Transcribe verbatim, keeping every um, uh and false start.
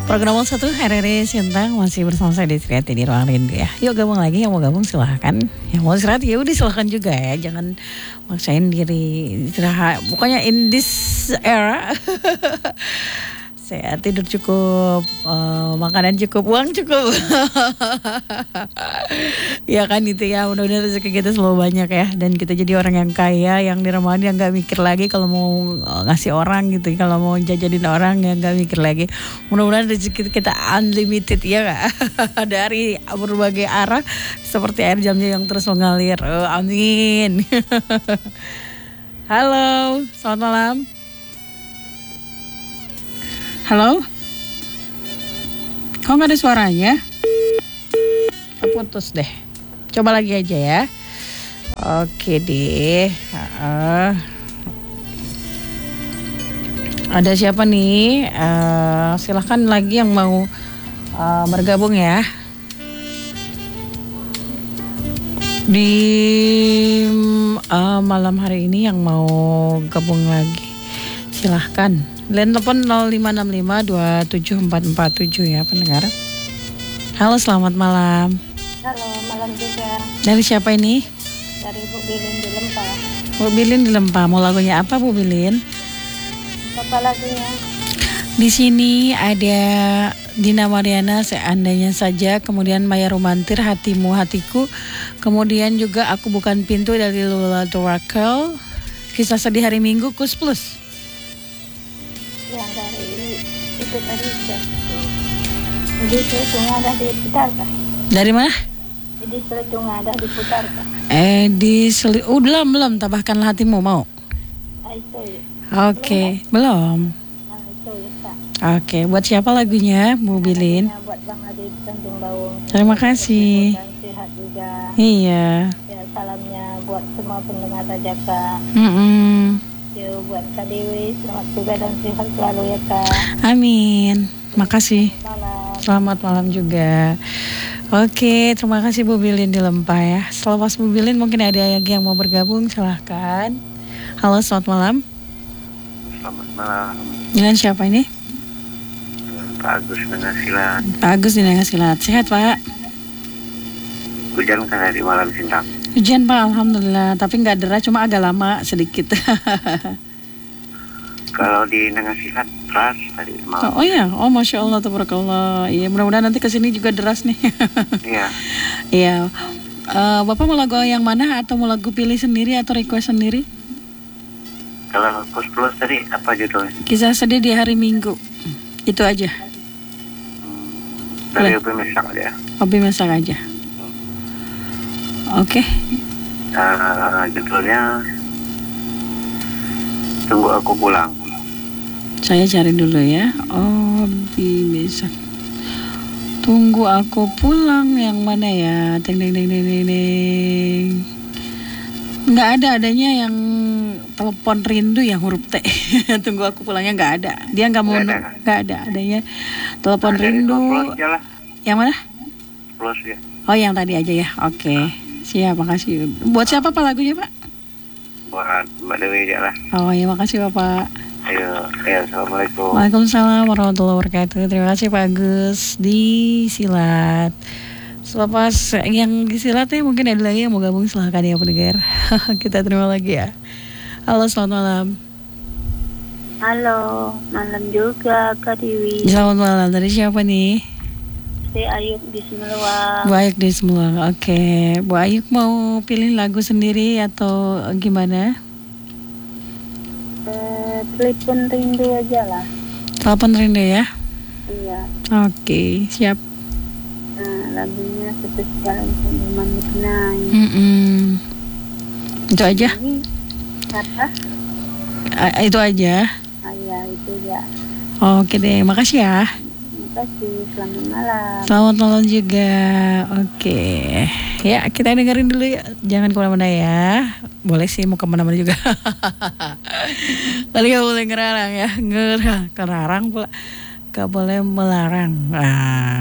Program satu R R I Sintang masih bersama saya Desi Riati di Ruang Rindu ya. Yuk gabung lagi, yang mau gabung silahkan. Yang mau istirahat ya udah silahkan juga ya. Jangan maksain diri istirahat. Pokoknya in this era saya tidur cukup, uh, makanan cukup, uang cukup. Ya kan itu ya, mudah-mudahan rezeki kita selalu banyak ya. Dan kita jadi orang yang kaya, yang di Ramadan yang gak mikir lagi kalau mau ngasih orang gitu. Kalau mau jajanin orang yang gak mikir lagi. Mudah-mudahan rezeki kita unlimited ya gak? Dari berbagai arah seperti air jamnya yang terus mengalir. Oh, amin. Halo, selamat malam. Halo? Kok gak ada suaranya? Keputus deh. Coba lagi aja ya. Oke deh. Uh, ada siapa nih? Uh, silahkan lagi yang mau uh, bergabung ya. Di uh, malam hari ini yang mau gabung lagi, silahkan. Line telepon nol lima enam lima dua tujuh empat empat tujuh ya pendengar. Halo, selamat malam. Halo, malam juga. Dari siapa ini? Dari Bu Bilin di Lempah. Bu Bilin di Lempah. Mau lagunya apa Bu Bilin? Apa lagunya? Di sini ada Dina Mariana, Seandainya Saja, kemudian Maya Romantir, Hatimu Hatiku, kemudian juga Aku Bukan Pintu dari Lula Tawakal, Kisah Sedih Hari Minggu, Kus Plus. Yang dari itu tadi jadi Seletungnya ada diputar kah? Dari mana? Jadi Seletungnya ada diputar kah? Eh di seli, oh, belum belum tambahkanlah hatimu mau. Ah, itu ya. Oke, okay. Belum. Nah, itu ya Pak. Oke, okay. Buat siapa lagunya Bu Bilin? Lagunya buat Bang Adi Tanjung Baung. Terima kasih. Dan sehat juga. Iya. Ya, salamnya buat semua pendengar Rajaka. Mm-mm. Yo, buat Kak Dewi, selamat juga dan sehat selalu ya Kak. Amin. Makasih. Malam. Selamat malam juga. Oke, terima kasih Bu Bilin di Lempah ya. Setelah Bu Bilin mungkin ada lagi yang mau bergabung, silahkan. Halo, selamat malam. Selamat malam. Dengan siapa ini? Pak Agus Nangasilat. Pak Agus di Nangasilat. Sehat Pak? Hujan kan dari malam Sintang. Hujan Pak, alhamdulillah. Tapi nggak deras, cuma agak lama sedikit. Kalau di Nangasilat deras tadi malam. Oh, oh ya, oh masya Allah, tabarakallah. Iya, mudah-mudahan nanti kesini juga deras nih. Iya. Iya. Uh, Bapak mau lagu yang mana atau mau lagu pilih sendiri atau request sendiri? Kalau Kus Plus tadi apa judulnya? Kisah Sedih di Hari Minggu. Itu aja. Hmm, dari Obi Mesak aja. Obi Mesak aja. Oke. Okay. Uh, judulnya Tunggu Aku Pulang. Saya cari dulu ya. Obi Mesak. Tunggu Aku Pulang yang mana ya? Deng deng deng deng deng deng. Nggak ada, adanya yang telepon rindu yang huruf T. Tunggu Aku Pulangnya nggak ada. Dia nggak mau, nggak ada. ada. Adanya telepon nah, rindu. Yang mana? Plus ya. Oh, yang tadi aja ya. Oke, okay. Siap, makasih. Buat siapa Pak lagunya Pak? Buat Mbak Dewi aja lah. Oh ya, makasih Bapak. Ayo, ayo, assalamualaikum. Waalaikumsalam warahmatullahi wabarakatuh. Terima kasih Pak Agus di Silat. Selepas yang disilatnya mungkin ada lagi yang mau gabung, silahkan ya pendengar. Kita terima lagi ya. Halo, selamat malam. Halo, malam juga Kak Dewi. Selamat malam, dari siapa nih? Saya Ayub di Semeluang. Bu Ayub di Semeluang, oke. Bu Ayub mau pilih lagu sendiri atau gimana? Eh, telepon rindu aja lah. Telepon rindu ya? Iya. Oke, siap. Nah, lagunya spesial untuk teman dikenai. Mm-mm. Itu aja? Ini, apa? Uh, itu aja? Ah, ya, itu ya. Oke deh, makasih ya. Terima kasih, selamat malam. Selamat malam juga. Oke, ya kita dengerin dulu ya. Jangan kemana-mana ya. Boleh sih mau kemana-mana juga. Tapi gak boleh ngerarang ya. Ngerang, ngerarang pula. Gak boleh melarang. Nah.